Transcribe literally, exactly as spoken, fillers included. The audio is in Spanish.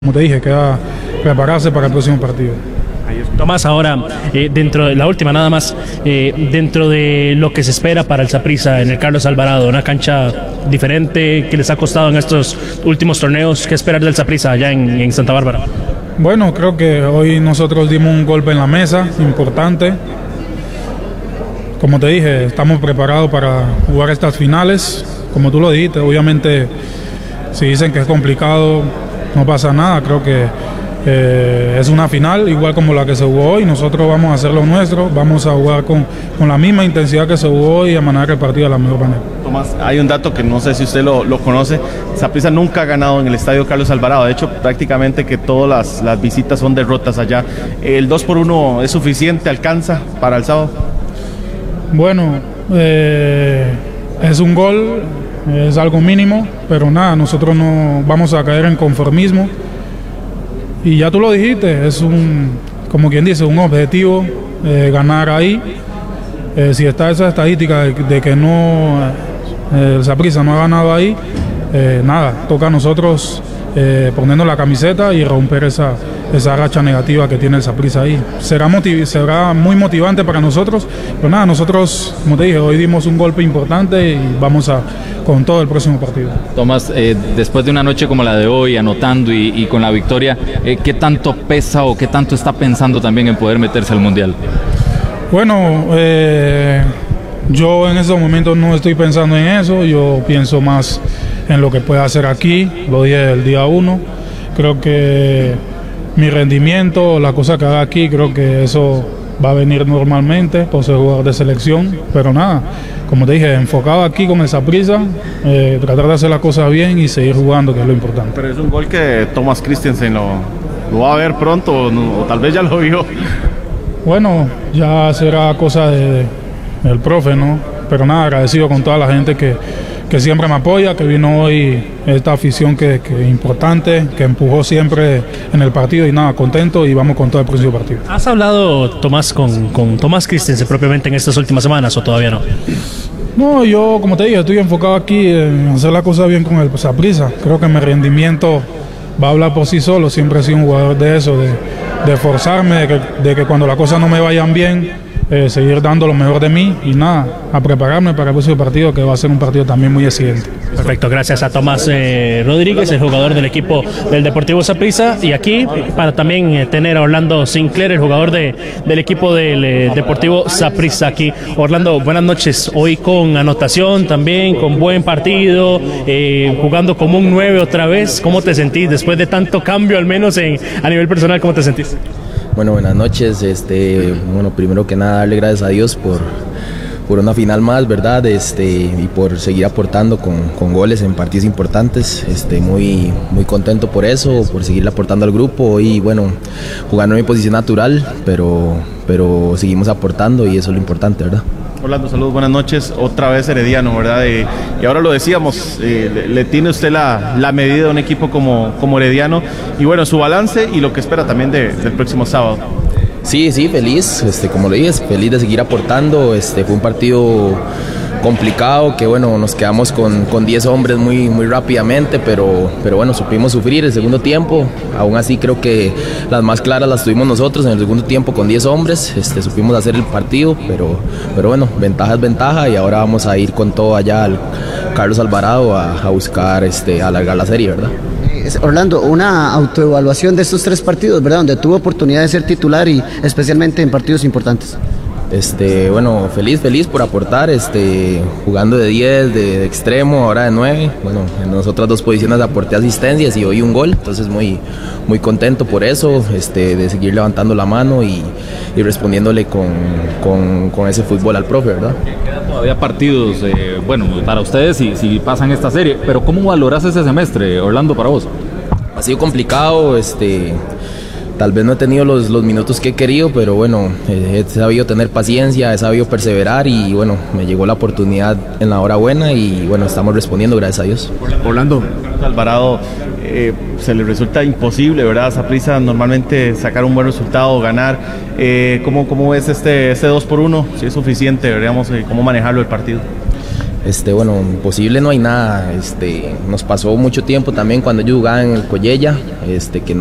Como te dije, queda prepararse para el próximo partido. Tomás, ahora, eh, dentro de la última nada más, eh, dentro de lo que se espera para el Saprissa en el Carlos Alvarado, una cancha diferente que les ha costado en estos últimos torneos, ¿qué esperar del Saprissa allá en, en Santa Bárbara? Bueno, creo que hoy nosotros dimos un golpe en la mesa importante. Como te dije, estamos preparados para jugar estas finales. Como tú lo dijiste, obviamente, si dicen que es complicado, no pasa nada. Creo que eh, es una final, igual como la que se jugó hoy. Nosotros vamos a hacer lo nuestro, vamos a jugar con, con la misma intensidad que se jugó hoy y a manejar el partido de la mejor manera. Tomás, hay un dato que no sé si usted lo, lo conoce. Saprissa nunca ha ganado en el estadio Carlos Alvarado. De hecho, prácticamente que todas las, las visitas son derrotas allá. ¿El dos por uno es suficiente, alcanza para el sábado? Bueno, eh, es un gol, es algo mínimo, pero nada, nosotros no vamos a caer en conformismo. Y ya tú lo dijiste, es un, como quien dice, un objetivo, eh, ganar ahí. Eh, si está esa estadística de, de que no, eh, el Saprissa no ha ganado ahí, eh, nada, toca a nosotros eh, ponernos la camiseta y romper esa, esa racha negativa que tiene el Saprissa ahí. Será, motiv será muy motivante para nosotros, pero nada, nosotros, como te dije, hoy dimos un golpe importante y vamos a con todo el próximo partido. Tomás, eh, después de una noche como la de hoy, anotando y, y con la victoria, eh, ¿qué tanto pesa o qué tanto está pensando también en poder meterse al Mundial? Bueno, eh, yo en estos momentos no estoy pensando en eso, yo pienso más en lo que pueda hacer aquí, lo dije el día uno. Creo que mi rendimiento, la cosa que haga aquí, creo que eso va a venir normalmente por ser jugador de selección, pero nada, como te dije, enfocado aquí con el Saprissa, eh, tratar de hacer las cosas bien y seguir jugando, que es lo importante. Pero es un gol que Thomas Christensen lo, lo va a ver pronto, o, no, o tal vez ya lo vio. Bueno, ya será cosa de, del profe, ¿no? Pero nada, agradecido con toda la gente que, que siempre me apoya, que vino hoy esta afición que es importante, que empujó siempre en el partido y nada, contento y vamos con todo el próximo partido. ¿Has hablado, Tomás, con, con Tomás Christensen propiamente en estas últimas semanas o todavía no? No, yo como te dije, estoy enfocado aquí en hacer la cosa bien con el Saprissa. Creo que mi rendimiento va a hablar por sí solo, siempre he sido un jugador de eso, de, de forzarme, de que, de que cuando las cosas no me vayan bien, Eh, seguir dando lo mejor de mí y nada, a prepararme para el próximo partido, que va a ser un partido también muy exigente. Perfecto, gracias a Tomás eh, Rodríguez, el jugador del equipo del Deportivo Saprissa, y aquí para también eh, tener a Orlando Sinclair, el jugador de, del equipo del eh, Deportivo Saprissa aquí. Orlando, buenas noches, hoy con anotación también, con buen partido, eh, jugando como un nueve otra vez. ¿Cómo te sentís después de tanto cambio, al menos en, a nivel personal, cómo te sentís? Bueno, buenas noches. Este, bueno, primero que nada, darle gracias a Dios por, por una final más, ¿verdad? Este, y por seguir aportando con, con goles en partidos importantes. Este, muy, muy contento por eso, por seguir aportando al grupo y, bueno, jugando en mi posición natural, pero, pero seguimos aportando y eso es lo importante, ¿verdad? Orlando, saludos, buenas noches. Otra vez Herediano, ¿verdad? Eh, y ahora lo decíamos, eh, le, le tiene usted la, la medida de un equipo como, como Herediano y bueno, su balance y lo que espera también de, del próximo sábado. Sí, sí, feliz, este, como lo dije, feliz de seguir aportando. Este, fue un partido complicado, que bueno, nos quedamos con, con diez hombres muy, muy rápidamente, pero, pero bueno, supimos sufrir el segundo tiempo. Aún así creo que las más claras las tuvimos nosotros en el segundo tiempo con diez hombres. Este, supimos hacer el partido, pero, pero bueno, ventaja es ventaja y ahora vamos a ir con todo allá al Carlos Alvarado a, a buscar este, alargar la serie, ¿verdad? Orlando, una autoevaluación de estos tres partidos, ¿verdad? Donde tuvo oportunidad de ser titular y especialmente en partidos importantes. Este, bueno, feliz, feliz por aportar, este, jugando de diez, de, de extremo, ahora de nueve. Bueno, en las otras dos posiciones aporté asistencias y hoy un gol, entonces muy, muy contento por eso, este, de seguir levantando la mano y, y respondiéndole con, con, con ese fútbol al profe, ¿verdad? Quedan todavía partidos, eh, bueno, para ustedes si, si pasan esta serie, pero ¿cómo valoras ese semestre, Orlando, para vos? Ha sido complicado, este... Tal vez no he tenido los, los minutos que he querido, pero bueno, eh, he sabido tener paciencia, he sabido perseverar y bueno, me llegó la oportunidad en la hora buena y bueno, estamos respondiendo, gracias a Dios. Orlando, Alvarado, eh, se le resulta imposible, ¿verdad? A Saprissa normalmente sacar un buen resultado, ganar. Eh, ¿cómo, ¿Cómo ves este, este dos por uno? Si es suficiente, deberíamos, eh, ¿cómo manejarlo el partido? Este, bueno, imposible no hay nada. Este, nos pasó mucho tiempo también cuando yo jugaba en el Collella, este, que no